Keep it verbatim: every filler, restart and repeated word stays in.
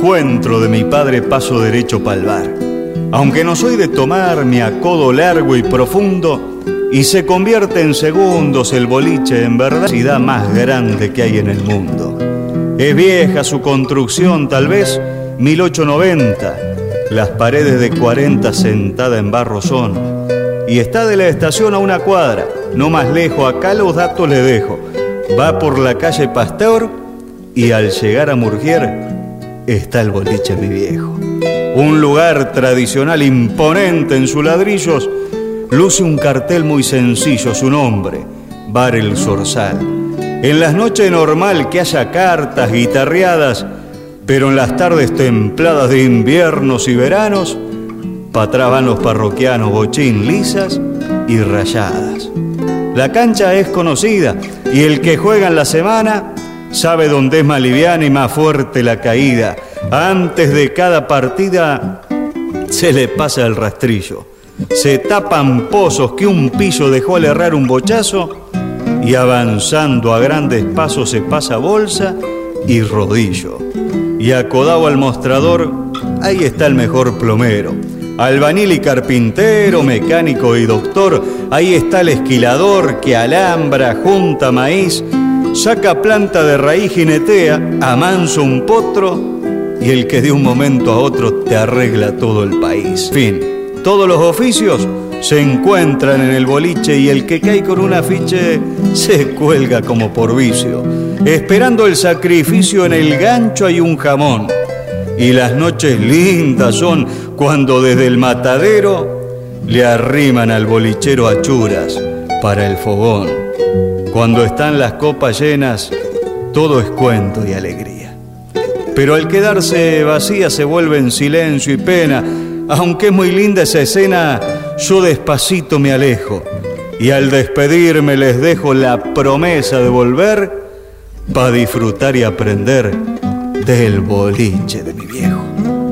encuentro de mi padre paso derecho pa'l bar. Aunque no soy de tomar, me acodo largo y profundo y se convierte en segundos el boliche en verdad ciudad más grande que hay en el mundo. Es vieja su construcción, tal vez mil ochocientos noventa, las paredes de cuarenta sentada en barro son, y está de la estación a una cuadra, no más lejos, acá los datos le dejo. Va por la calle Pasteur y al llegar a Murgier está el boliche mi viejo. Un lugar tradicional imponente en sus ladrillos, luce un cartel muy sencillo, su nombre, Bar El Zorzal. En las noches normal que haya cartas, guitarreadas, pero en las tardes templadas de inviernos y veranos, pa' atrás van los parroquianos, bochín, lisas y rayadas. La cancha es conocida y el que juega en la semana sabe dónde es más liviana y más fuerte la caída. Antes de cada partida se le pasa el rastrillo. Se tapan pozos que un pillo dejó al errar un bochazo y avanzando a grandes pasos se pasa bolsa y rodillo. Y acodado al mostrador, ahí está el mejor plomero. Albañil y carpintero, mecánico y doctor, ahí está el esquilador que alambra, junta maíz, saca planta de raíz, jinetea, amansa un potro y el que de un momento a otro te arregla todo el país. Fin, todos los oficios se encuentran en el boliche y el que cae con un afiche se cuelga como por vicio. Esperando el sacrificio en el gancho hay un jamón. Y las noches lindas son cuando desde el matadero le arriman al bolichero achuras para el fogón. Cuando están las copas llenas, todo es cuento y alegría. Pero al quedarse vacía se vuelve en silencio y pena. Aunque es muy linda esa escena, yo despacito me alejo. Y al despedirme les dejo la promesa de volver pa' disfrutar y aprender del boliche de mi viejo.